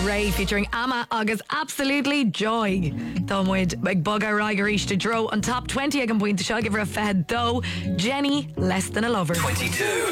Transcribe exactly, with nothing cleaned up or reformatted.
Ray featuring Amma agus Absolutely Joy. Thomwyd ag bug ar raiger eiste dro on top twenty ag an buinte seo give her a fed though. Jenny, Less Than a Lover. twenty-two.